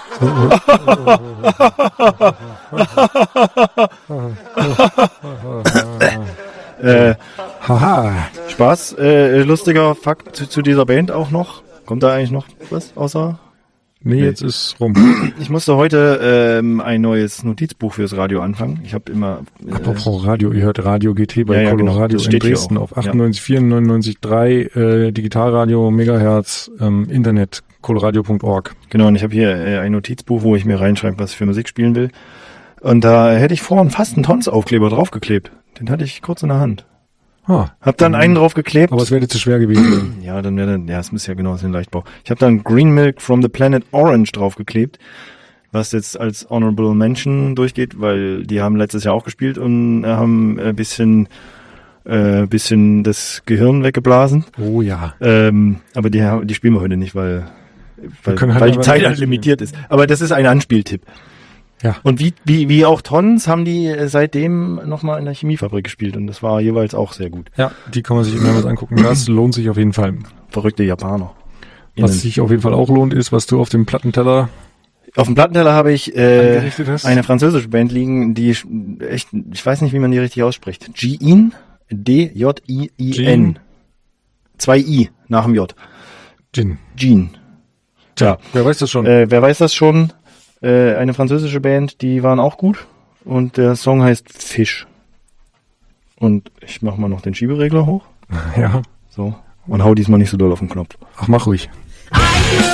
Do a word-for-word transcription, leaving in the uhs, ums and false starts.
äh, Haha. Spaß. Äh, lustiger Fakt zu, zu dieser Band auch noch. Kommt da eigentlich noch was außer... Nee, nee, jetzt ist rum. Ich musste heute ähm, ein neues Notizbuch fürs Radio anfangen. Ich habe immer... Äh, Apropos Radio, ihr hört Radio G T bei ja, ja, Coloradio genau. in Dresden auf achtundneunzig Komma vier, neunundneunzig Komma drei, äh, Digitalradio, Megahertz, ähm, Internet, coloradio Punkt org. Genau, und ich habe hier äh, ein Notizbuch, wo ich mir reinschreibe, was ich für Musik spielen will. Und da hätte ich vorhin fast einen Tons-Aufkleber draufgeklebt. Den hatte ich kurz in der Hand. Ah, hab dann einen draufgeklebt. Aber es wäre zu schwer gewesen. Ja, dann wäre ja, es muss ja genau, es ist ein Leichtbau. Ich habe dann Green Milk from the Planet Orange draufgeklebt, was jetzt als Honorable Mention durchgeht, weil die haben letztes Jahr auch gespielt und haben ein bisschen, äh, bisschen das Gehirn weggeblasen. Oh ja. Ähm, aber die, die spielen wir heute nicht, weil, weil, halt weil die Zeit halt limitiert ist. Aber das ist ein Anspieltipp. Ja. Und wie, wie, wie auch Tons haben die seitdem nochmal in der Chemiefabrik gespielt und das war jeweils auch sehr gut. Ja, die kann man sich immer was angucken. Das lohnt sich auf jeden Fall. Verrückte Japaner. Was Innen. sich auf jeden Fall auch lohnt, ist, was du auf dem Plattenteller... Auf dem Plattenteller habe ich äh, eine französische Band liegen, die echt, ich weiß nicht, wie man die richtig ausspricht. G-In, D J I I N. Zwei I nach dem J. Gin. Gin. Tja, wer weiß das schon? Äh, wer weiß das schon? Äh, eine französische Band, die waren auch gut. Und der Song heißt Fisch. Und ich mach mal noch den Schieberegler hoch. Ja. So. Und hau diesmal nicht so doll auf den Knopf. Ach, mach ruhig.